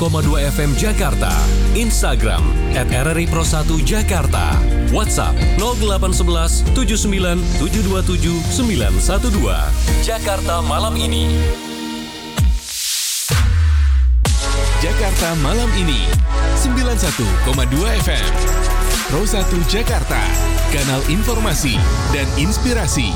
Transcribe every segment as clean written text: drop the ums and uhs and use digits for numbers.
FM Jakarta, Instagram @RRI Pro 1 Jakarta, WhatsApp 0811 79 727 912. Jakarta Malam Ini. Jakarta Malam Ini 91,2 FM Pro 1 Jakarta, kanal informasi dan inspirasi.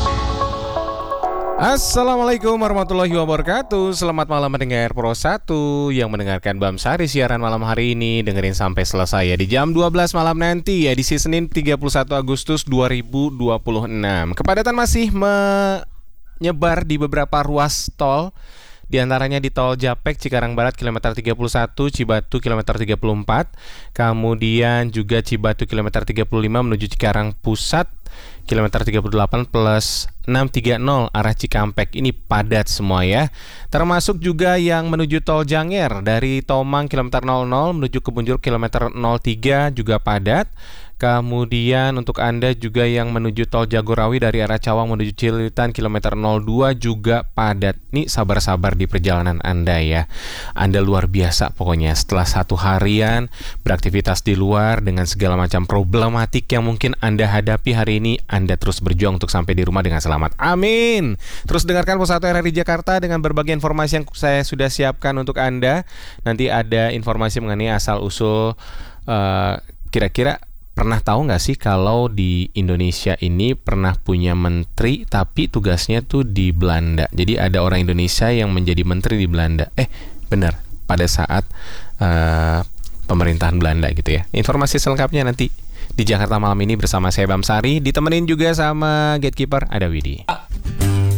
Assalamualaikum warahmatullahi wabarakatuh. Selamat malam mendengar Pro 1 yang mendengarkan Bam Sari siaran malam hari ini. Dengerin sampai selesai ya di jam 12 malam nanti, edisi Senin 31 Agustus 2026. Kepadatan masih menyebar di beberapa ruas tol, di antaranya di tol Japek Cikarang Barat kilometer 31, Cibatu kilometer 34, kemudian juga Cibatu kilometer 35 menuju Cikarang Pusat kilometer 38 plus 630 arah Cikampek. Ini padat semua ya. Termasuk juga yang menuju tol Janger dari Tomang kilometer 00 menuju Kebun kilometer 03 juga padat. Kemudian untuk Anda juga yang menuju tol Jagorawi dari arah Cawang menuju Cililitan kilometer 02 juga padat. Nih sabar-sabar di perjalanan Anda ya. Anda luar biasa pokoknya. Setelah satu harian beraktivitas di luar dengan segala macam problematik yang mungkin Anda hadapi hari ini, Anda terus berjuang untuk sampai di rumah dengan selamat. Amin. Terus dengarkan Pro 1 RRI Jakarta dengan berbagai informasi yang saya sudah siapkan untuk Anda. Nanti ada informasi mengenai asal-usul kira-kira pernah tahu nggak sih kalau di Indonesia ini pernah punya menteri tapi tugasnya tuh di Belanda. Jadi ada orang Indonesia yang menjadi menteri di Belanda. Benar, pada saat pemerintahan Belanda gitu ya. Informasi selengkapnya nanti di Jakarta Malam Ini bersama saya Bam Sari, ditemenin juga sama gatekeeper ada Widi.